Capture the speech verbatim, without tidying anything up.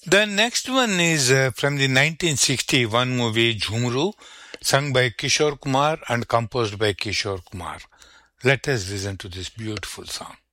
The next one is uh, from the nineteen sixty-one movie Jhumru, sung by Kishore Kumar and composed by Kishore Kumar. Let us listen to this beautiful song.